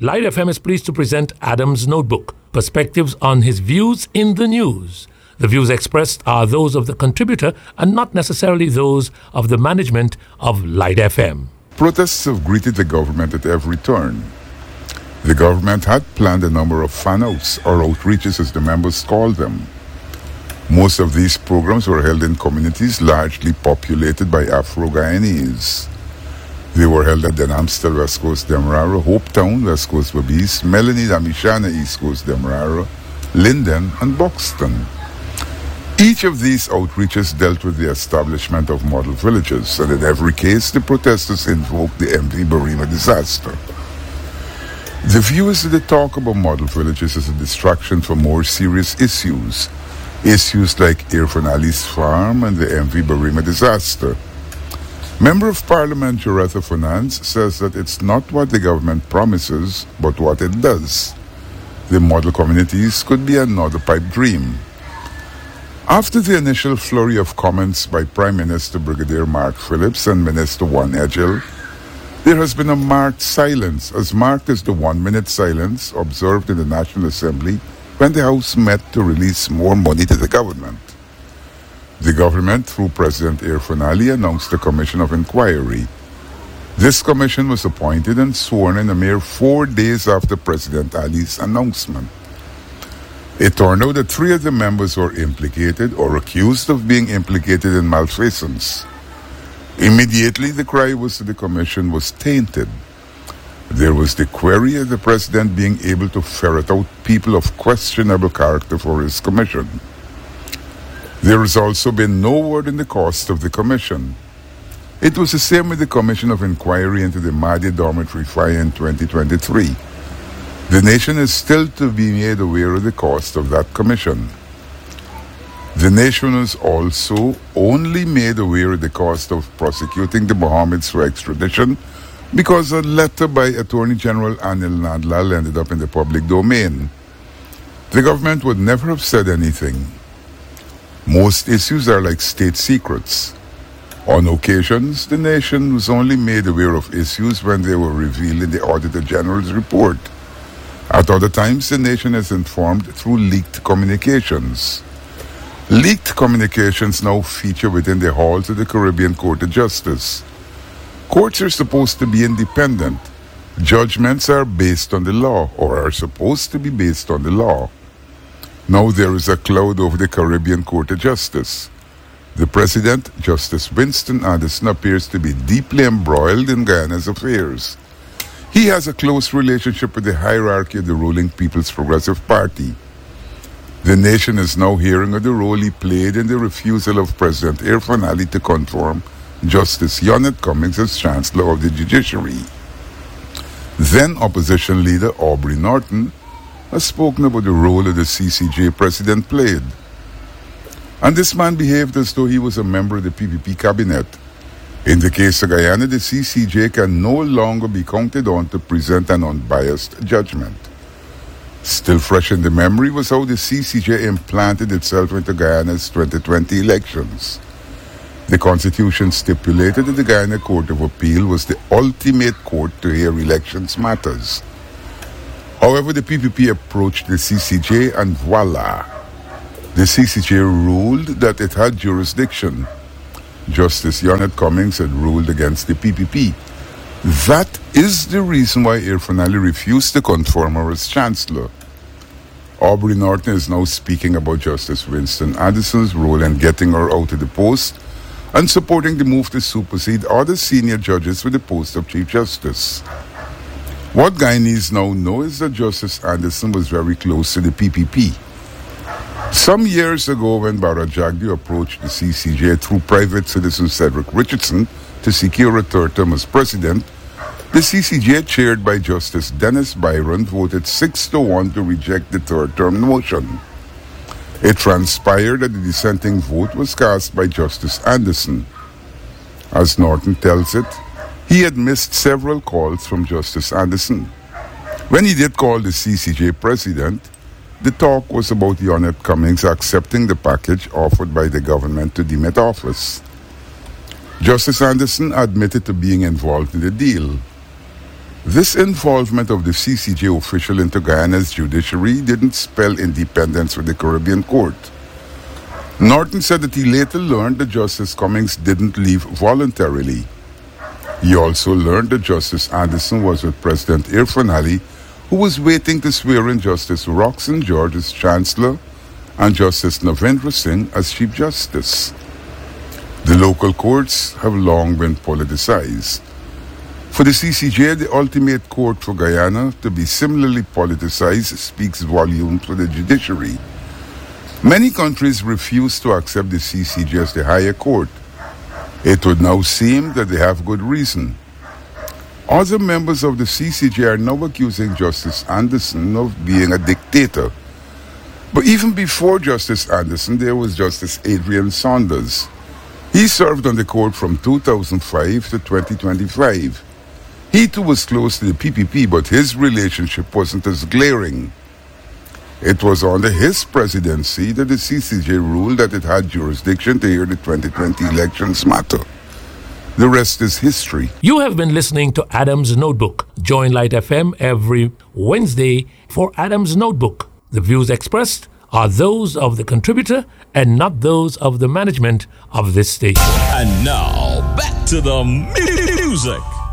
Light FM is pleased to present Adam's Notebook, perspectives on his views in the news. The views expressed are those of the contributor and not necessarily those of the management of Light FM. Protests have greeted the government at every turn. The government had planned a number of fan-outs or outreaches as the members called them. Most of these programs were held in communities largely populated by Afro-Guyanese. They were held at Den Amstel, West Coast Demerara, Hopetown, West Coast Berbice, Melanie Damishana, East Coast Demerara, Linden, and Buxton. Each of these outreaches dealt with the establishment of model villages, and in every case, the protesters invoked the MV Barima disaster. The view is that the talk about model villages is a distraction from more serious issues like Irfan Ali's farm and the MV Barima disaster. Member of Parliament Joretha Finance says that it's not what the government promises, but what it does. The model communities could be another pipe dream. After the initial flurry of comments by Prime Minister Brigadier Mark Phillips and Minister Juan Edgell, there has been a marked silence, as marked as the 1-minute silence observed in the National Assembly when the House met to release more money to the government. The government, through President Irfan Ali, announced a commission of inquiry. This commission was appointed and sworn in a mere 4 days after President Ali's announcement. It turned out that 3 of the members were implicated or accused of being implicated in malfeasance. Immediately, the cry was that the commission was tainted. There was the query of the president being able to ferret out people of questionable character for his commission. There has also been no word in the cost of the commission. It was the same with the commission of inquiry into the Mahdi dormitory fire in 2023. The nation is still to be made aware of the cost of that commission. The nation was also only made aware of the cost of prosecuting the Mohammeds for extradition because a letter by Attorney General Anil Nadlal ended up in the public domain. The government would never have said anything. Most issues are like state secrets. On occasions, the nation was only made aware of issues when they were revealed in the Auditor General's report. At other times, the nation is informed through leaked communications. Leaked communications now feature within the halls of the Caribbean Court of Justice. Courts are supposed to be independent. Judgments are based on the law, or are supposed to be based on the law. Now there is a cloud over the Caribbean Court of Justice. The President, Justice Winston Anderson, appears to be deeply embroiled in Guyana's affairs. He has a close relationship with the hierarchy of the ruling People's Progressive Party. The nation is now hearing of the role he played in the refusal of President Irfan Ali to confirm Justice Yonet Cummings as Chancellor of the Judiciary. Then opposition leader Aubrey Norton has spoken about the role of the CCJ president played. And this man behaved as though he was a member of the PPP cabinet. In the case of Guyana, the CCJ can no longer be counted on to present an unbiased judgment. Still fresh in the memory was how the CCJ implanted itself into Guyana's 2020 elections. The Constitution stipulated that the Guyana Court of Appeal was the ultimate court to hear elections matters. However, the PPP approached the CCJ and voila! The CCJ ruled that it had jurisdiction. Justice Yonet Cummings had ruled against the PPP. That is the reason why Irfan Ali refused to confirm her as Chancellor. Aubrey Norton is now speaking about Justice Winston Anderson's role in getting her out of the post and supporting the move to supersede other senior judges with the post of Chief Justice. What Guyanese now know is that Justice Anderson was very close to the PPP. Some years ago, when Bara Jagdeo approached the CCJ through private citizen Cedric Richardson to secure a third term as president, the CCJ, chaired by Justice Dennis Byron, voted 6-1 to reject the third term motion. It transpired that the dissenting vote was cast by Justice Anderson. As Norton tells it, he had missed several calls from Justice Anderson. When he did call the CCJ president, the talk was about Yonet Cummings accepting the package offered by the government to demit office. Justice Anderson admitted to being involved in the deal. This involvement of the CCJ official into Guyana's judiciary didn't spell independence for the Caribbean Court. Norton said that he later learned that Justice Cummings didn't leave voluntarily. He also learned that Justice Anderson was with President Irfaan Ali, who was waiting to swear in Justice Roxanne George as Chancellor and Justice Navendra Singh as Chief Justice. The local courts have long been politicized. For the CCJ, the ultimate court for Guyana, to be similarly politicized speaks volumes for the judiciary. Many countries refuse to accept the CCJ as the higher court. It would now seem that they have good reason. Other members of the CCJ are now accusing Justice Anderson of being a dictator. But even before Justice Anderson, there was Justice Adrian Saunders. He served on the court from 2005 to 2025. He too was close to the PPP, but his relationship wasn't as glaring. It was under his presidency that the CCJ ruled that it had jurisdiction to hear the 2020 elections matter. The rest is history. You have been listening to Adam's Notebook. Join Light FM every Wednesday for Adam's Notebook. The views expressed are those of the contributor and not those of the management of this station. And now, back to the music.